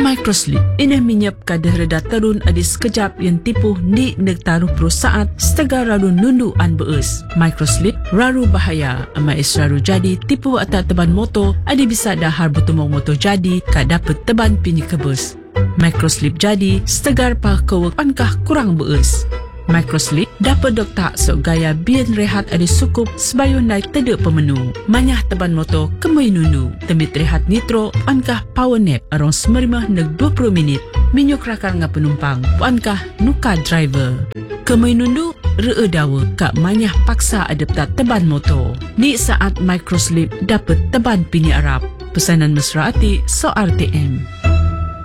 Microslip ini menyap kadah reda terun adis sekejap yang tipu ni negtaruh perusahaan setengah ralu nundu an beus. Microslip raru bahaya ama raru jadi tipu atas teban motor adi bisa dahar bertumong motor jadi kak dapat teban pini kebus. Microslip jadi setegar pak kewek pankah kurang beus. Microslip dapat doktak sok gaya bian rehat ada sukup sebayun naik tedek pemenu. Manyah teban motor kemui nunu. Temit rehat nitro pankah power nap arong semerimah neg 20 minit. Minyuk rakar nga penumpang pankah nuka driver. Kemui nunu ree dawa kak manyah paksa adaptat teban motor. Ni saat Microslip dapat teban pini Arab. Pesanan mesra ati so RTM.